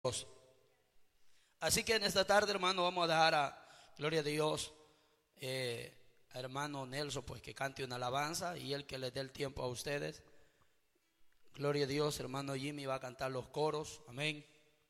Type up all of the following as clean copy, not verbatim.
Dios. Así que en esta tarde, hermano, vamos a dejar a, gloria a Dios, a hermano Nelson, pues que cante una alabanza y él que les dé el tiempo a ustedes. Gloria a Dios, hermano Jimmy va a cantar los coros, amén.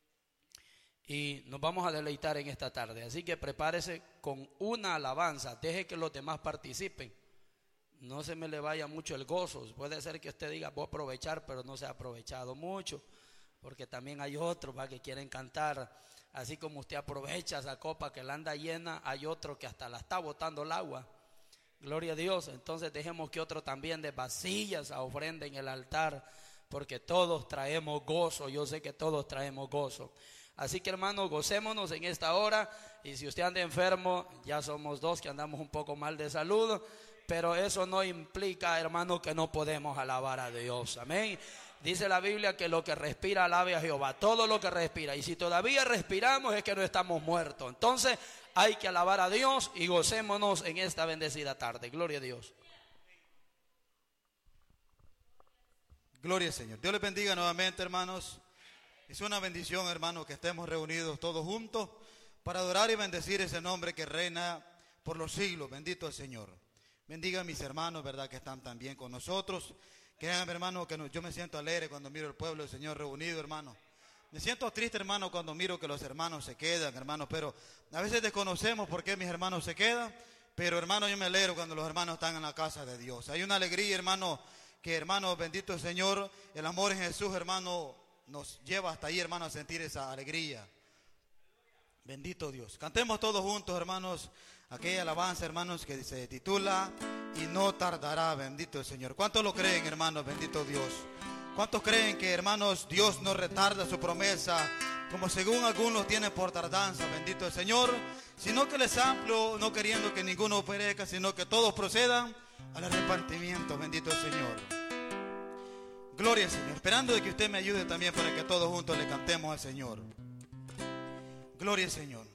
Y nos vamos a deleitar en esta tarde, así que prepárese con una alabanza, deje que los demás participen. No se me le vaya mucho el gozo, puede ser que usted diga voy a aprovechar, pero no se ha aprovechado mucho, porque también hay otros que quieren cantar, así como usted aprovecha esa copa que la anda llena, hay otro que hasta la está botando el agua. Gloria a Dios. Entonces dejemos que otro también de vasillas a ofrenda en el altar, porque todos traemos gozo, yo sé que todos traemos gozo. Así que hermanos, gocémonos en esta hora, y si usted anda enfermo, ya somos dos que andamos un poco mal de salud, pero eso no implica, hermano, que no podemos alabar a Dios, amén. Dice la Biblia que lo que respira alabe a Jehová, todo lo que respira, y si todavía respiramos es que no estamos muertos. Entonces hay que alabar a Dios y gocémonos en esta bendecida tarde. Gloria a Dios. Gloria al Señor. Dios les bendiga nuevamente, hermanos. Es una bendición, hermanos, que estemos reunidos todos juntos para adorar y bendecir ese nombre que reina por los siglos. Bendito el Señor. Bendiga a mis hermanos, verdad, que están también con nosotros. Créanme, hermano, que yo me siento alegre cuando miro el pueblo del Señor reunido, hermano. Me siento triste, hermano, cuando miro que los hermanos se quedan, hermano, pero a veces desconocemos por qué mis hermanos se quedan, pero, hermano, yo me alegro cuando los hermanos están en la casa de Dios. Hay una alegría, hermano, que, hermano, bendito el Señor, el amor en Jesús, hermano, nos lleva hasta ahí, hermano, a sentir esa alegría. Bendito Dios. Cantemos todos juntos, hermanos, aquella alabanza, hermanos, que se titula Y no tardará. Bendito el Señor. ¿Cuántos lo creen, hermanos? Bendito Dios. ¿Cuántos creen que, hermanos, Dios no retarda su promesa, como según algunos tienen por tardanza? Bendito el Señor. Sino que les hablo, no queriendo que ninguno perezca, sino que todos procedan al arrepentimiento. Bendito el Señor. Gloria al Señor. Esperando de que usted me ayude también para que todos juntos le cantemos al Señor. Gloria al Señor.